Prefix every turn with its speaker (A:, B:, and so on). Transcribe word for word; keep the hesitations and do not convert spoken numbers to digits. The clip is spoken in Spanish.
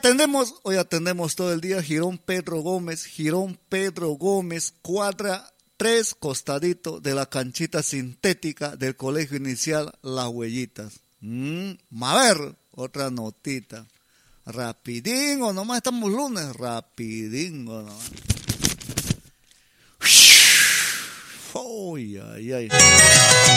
A: atendemos, hoy atendemos todo el día, Girón Pedro Gómez, Girón Pedro Gómez, cuadra tres, costadito de la canchita sintética del colegio inicial Las Huellitas. Mm, a ver, otra notita. Rapidingo, nomás estamos lunes, rapidingo nomás. Uy, ay, ay.